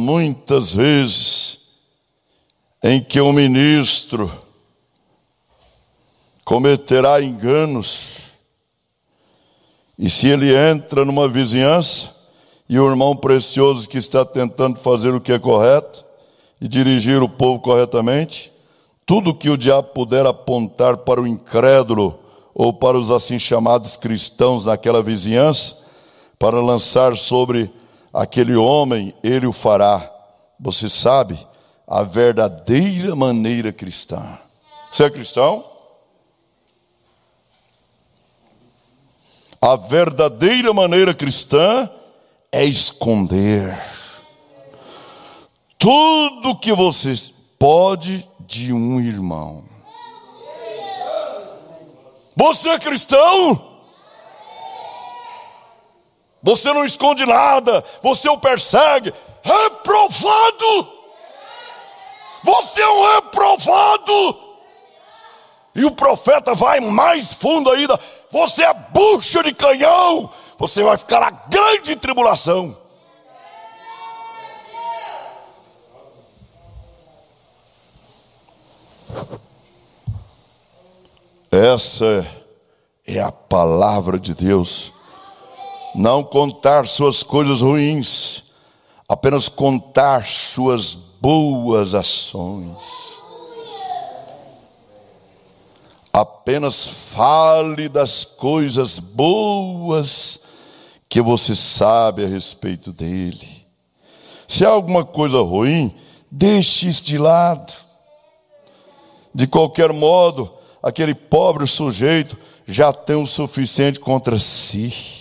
muitas vezes em que um ministro cometerá enganos, e se ele entra numa vizinhança e o irmão precioso que está tentando fazer o que é correto e dirigir o povo corretamente, tudo que o diabo puder apontar para o incrédulo ou para os assim chamados cristãos naquela vizinhança, para lançar sobre aquele homem, ele o fará. Você sabe, a verdadeira maneira cristã. Você é cristão? A verdadeira maneira cristã é esconder tudo que você pode de um irmão. Você é cristão? Você não esconde nada, você o persegue. Reprovado! Você é um reprovado! E o profeta vai mais fundo ainda. Você é bucha de canhão. Você vai ficar na grande tribulação. Essa é a palavra de Deus. Não contar suas coisas ruins, apenas contar suas boas ações. Apenas fale das coisas boas que você sabe a respeito dele. Se há alguma coisa ruim, deixe isso de lado. De qualquer modo, aquele pobre sujeito já tem o suficiente contra si.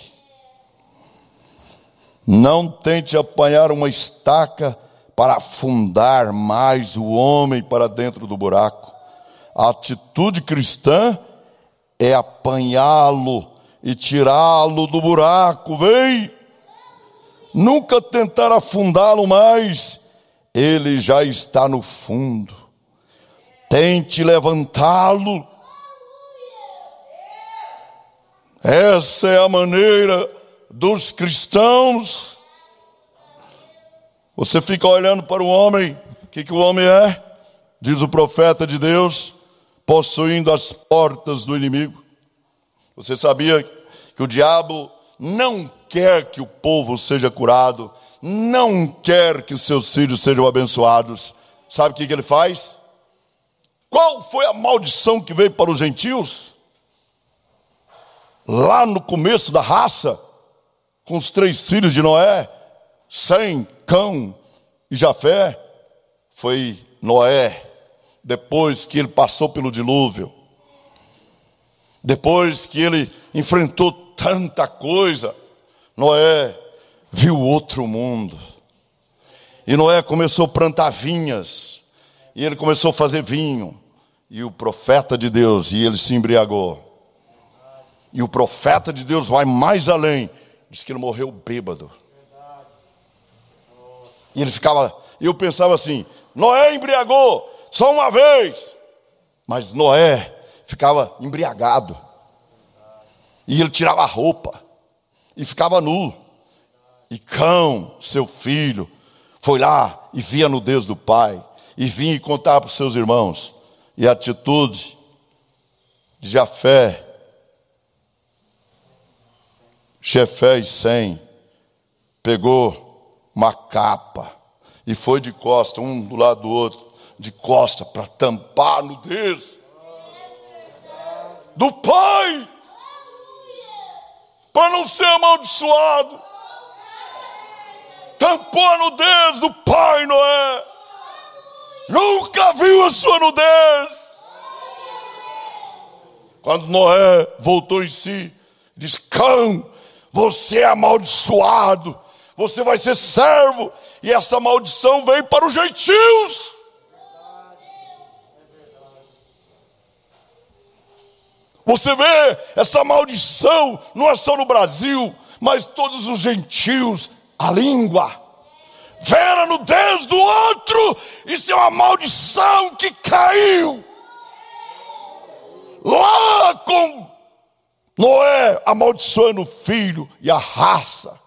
Não tente apanhar uma estaca para afundar mais o homem para dentro do buraco. A atitude cristã é apanhá-lo e tirá-lo do buraco. Vem! Nunca tentar afundá-lo mais. Ele já está no fundo. Tente levantá-lo. Essa é a maneira dos cristãos. Você fica olhando para o homem. O que o homem é? Diz o profeta de Deus, possuindo as portas do inimigo. Você sabia que o diabo não quer que o povo seja curado, não quer que os seus filhos sejam abençoados? Sabe o que ele faz? Qual foi a maldição que veio para os gentios? Lá no começo da raça, com os 3 filhos de Noé, Sem, Cão e Jafé, foi Noé, depois que ele passou pelo dilúvio, depois que ele enfrentou tanta coisa, Noé viu outro mundo. E Noé começou a plantar vinhas, e ele começou a fazer vinho, e o profeta de Deus, e ele se embriagou. E o profeta de Deus vai mais além, diz que ele morreu bêbado. E ele ficava, eu pensava assim, Noé embriagou só uma vez, mas Noé ficava embriagado, e ele tirava a roupa, e ficava nu, e Cão, seu filho, foi lá e via a nudez do pai, e vinha e contava para os seus irmãos. E a atitude de Jafé e Sem, pegou uma capa e foi de costa, um do lado do outro, de costa, para tampar a nudez do pai, para não ser amaldiçoado. Tampou a nudez do pai Noé. Nunca viu a sua nudez. Quando Noé voltou em si, disse: Cão, você é amaldiçoado, você vai ser servo, e essa maldição veio para os gentios. Você vê, essa maldição não é só no Brasil, mas todos os gentios, a língua, ver a nudez do outro, isso é uma maldição que caiu lá com Noé, amaldiçoando o filho e a raça.